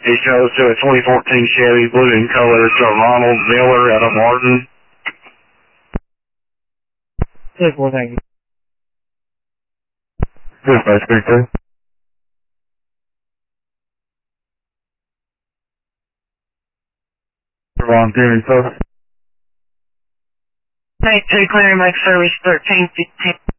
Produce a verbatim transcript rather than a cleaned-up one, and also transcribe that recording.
He shows to a twenty fourteen Chevy, blue in color, to Ronald Miller out of Martin. Good, well, thank you. Good, five three two. Volunteering post. Night two, clearing Mike service thirteen fifteen.